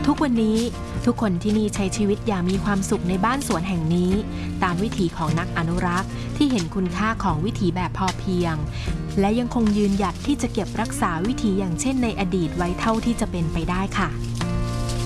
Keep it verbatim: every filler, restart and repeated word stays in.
ทุกวันนี้ทุกคนที่นี่ใช้ชีวิตอย่างมีความสุขในบ้านสวนแห่งนี้ตามวิถีของนักอนุรักษ์ที่เห็นคุณค่าของวิถีแบบพอเพียงและยังคงยืนหยัดที่จะเก็บรักษาวิถีอย่างเช่นในอดีตไว้เท่าที่จะเป็นไปได้ค่ะ